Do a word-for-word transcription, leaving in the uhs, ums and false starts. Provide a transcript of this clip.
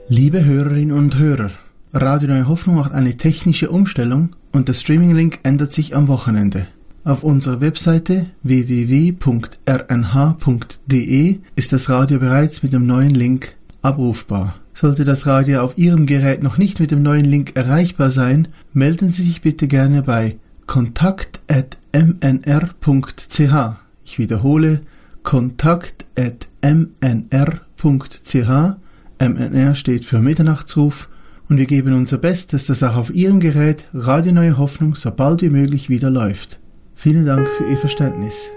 Liebe Hörerinnen und Hörer, Radio Neue Hoffnung macht eine technische Umstellung und der Streaming-Link ändert sich am Wochenende. Auf unserer Webseite w w w punkt r n h punkt d e ist das Radio bereits mit dem neuen Link abrufbar. Sollte das Radio auf Ihrem Gerät noch nicht mit dem neuen Link erreichbar sein, melden Sie sich bitte gerne bei kontakt at m n r punkt c h. Ich wiederhole, kontakt at m n r punkt c h. M N R steht für Mitternachtsruf und wir geben unser Bestes, dass auch auf Ihrem Gerät Radio Neue Hoffnung so bald wie möglich wieder läuft. Vielen Dank für Ihr Verständnis.